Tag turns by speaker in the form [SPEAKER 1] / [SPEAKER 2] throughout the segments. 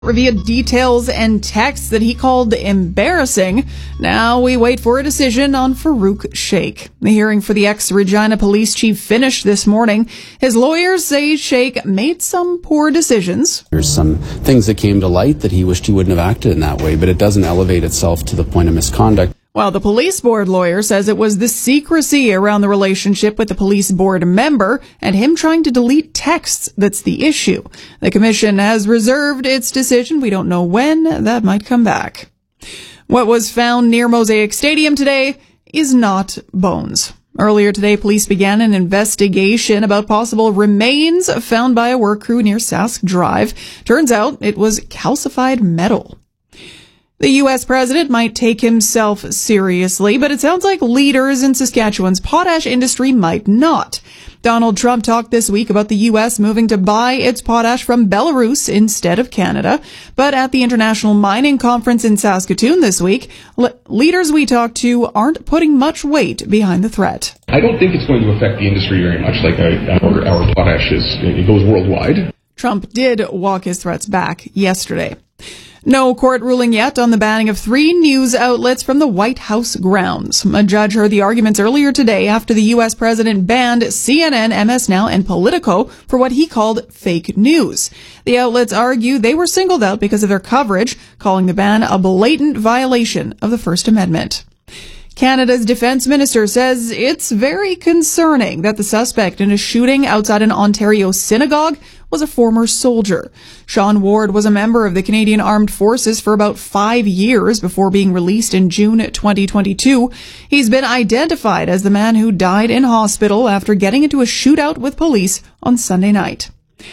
[SPEAKER 1] revealed details and texts that he called embarrassing. Now we wait for a decision on Farouk Sheikh. The hearing for the ex-Regina police chief finished this morning. His lawyers say Sheikh made some poor decisions.
[SPEAKER 2] There's some things that came to light that he wished he wouldn't have acted in that way, but it doesn't elevate itself to the point of misconduct.
[SPEAKER 1] While the police board lawyer says it was the secrecy around the relationship with the police board member and him trying to delete texts that's the issue. The commission has reserved its decision. We don't know when that might come back. What was found near Mosaic Stadium today is not bones. Earlier today, police began an investigation about possible remains found by a work crew near Sask Drive. Turns out it was calcified metal. The U.S. president might take himself seriously, but it sounds like leaders in Saskatchewan's potash industry might not. Donald Trump talked this week about the U.S. moving to buy its potash from Belarus instead of Canada. But at the International Mining Conference in Saskatoon this week, leaders we talked to aren't putting much weight behind the threat.
[SPEAKER 3] I don't think it's going to affect the industry very much, like our potash it goes worldwide.
[SPEAKER 1] Trump did walk his threats back yesterday. No court ruling yet on the banning of 3 news outlets from the White House grounds. A judge heard the arguments earlier today after the U.S. president banned CNN, MS Now, and Politico for what he called fake news. The outlets argue they were singled out because of their coverage, calling the ban a blatant violation of the First Amendment. Canada's defense minister says it's very concerning that the suspect in a shooting outside an Ontario synagogue was a former soldier. Sean Ward was a member of the Canadian Armed Forces for about 5 years before being released in June 2022. He's been identified as the man who died in hospital after getting into a shootout with police on Sunday night.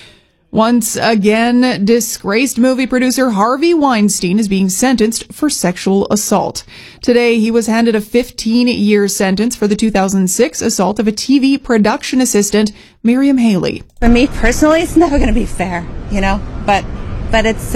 [SPEAKER 1] Once again, disgraced movie producer Harvey Weinstein is being sentenced for sexual assault. Today, he was handed a 15-year sentence for the 2006 assault of a TV production assistant, Miriam Haley.
[SPEAKER 4] For me personally, it's never going to be fair, but it's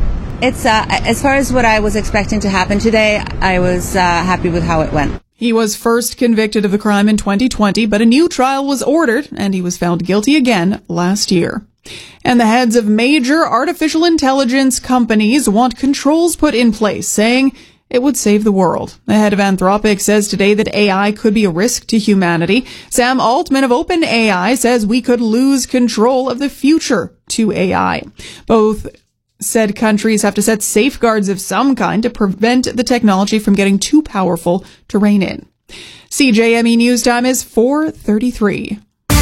[SPEAKER 4] as far as what I was expecting to happen today, I was happy with how it went.
[SPEAKER 1] He was first convicted of the crime in 2020, but a new trial was ordered, and he was found guilty again last year. And the heads of major artificial intelligence companies want controls put in place, saying it would save the world. The head of Anthropic says today that AI could be a risk to humanity. Sam Altman of OpenAI says we could lose control of the future to AI. Both said countries have to set safeguards of some kind to prevent the technology from getting too powerful to rein in. CJME News Time is 4:33.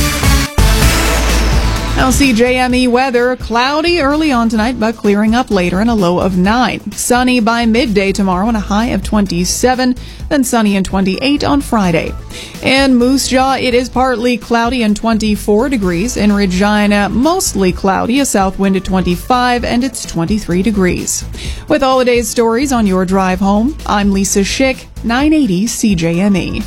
[SPEAKER 1] Now, CJME weather, cloudy early on tonight, but clearing up later and a low of 9. Sunny by midday tomorrow and a high of 27, then sunny and 28 on Friday. In Moose Jaw, it is partly cloudy and 24 degrees. In Regina, mostly cloudy, a south wind at 25, and it's 23 degrees. With all the day's stories on your drive home, I'm Lisa Schick, 980 CJME.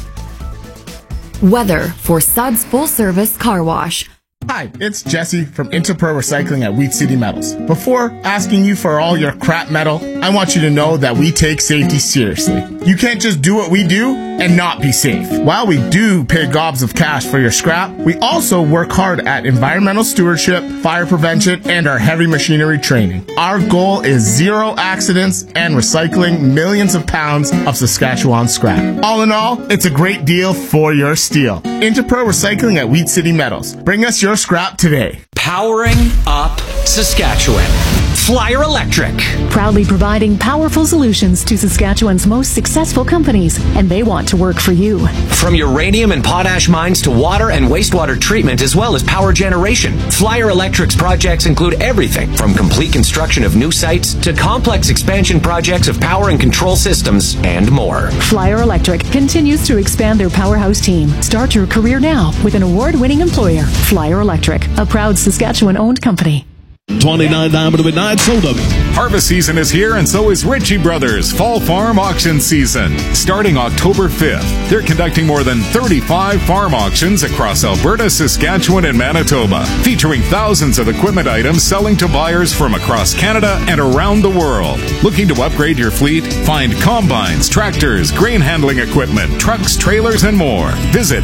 [SPEAKER 5] Weather for Suds Full Service Car Wash.
[SPEAKER 6] Hi, it's Jesse from Interpro Recycling at Wheat City Metals. Before asking you for all your crap metal, I want you to know that we take safety seriously. You can't just do what we do and not be safe. While we do pay gobs of cash for your scrap, we also work hard at environmental stewardship, fire prevention, and our heavy machinery training. Our goal is 0 accidents and recycling millions of pounds of Saskatchewan scrap. All in all, it's a great deal for your steel. Interpro Recycling at Wheat City Metals. Bring us your scrap today.
[SPEAKER 7] Powering up Saskatchewan. Flyer Electric.
[SPEAKER 8] Proudly providing powerful solutions to Saskatchewan's most successful companies, and they want to work for you.
[SPEAKER 7] From uranium and potash mines to water and wastewater treatment, as well as power generation, Flyer Electric's projects include everything from complete construction of new sites to complex expansion projects of power and control systems and more.
[SPEAKER 8] Flyer Electric continues to expand their powerhouse team. Start your career now with an award-winning employer, Flyer Electric, a proud Saskatchewan-owned company.
[SPEAKER 9] 29 Diamond Midnight sold up.
[SPEAKER 10] Harvest season is here, and so is Ritchie Brothers Fall Farm Auction Season. Starting October 5th, they're conducting more than 35 farm auctions across Alberta, Saskatchewan, and Manitoba, featuring thousands of equipment items selling to buyers from across Canada and around the world. Looking to upgrade your fleet? Find combines, tractors, grain handling equipment, trucks, trailers, and more. Visit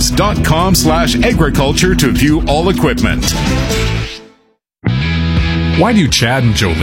[SPEAKER 10] ritchiebrothers.com/agriculture to view all equipment. Why do Chad and Jolene